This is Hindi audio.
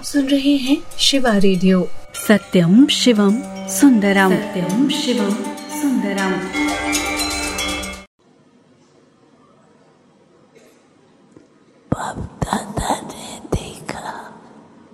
आप सुन रहे हैं शिवा रेडियो। सत्यम शिवम सुंदरम, सत्यम शिवम सुंदरम। बाबू